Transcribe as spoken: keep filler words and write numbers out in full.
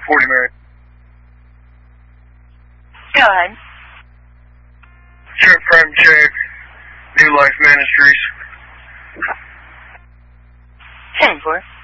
forty minutes. Go ahead. Sheriff Crime Check, New Life Ministries. ten four.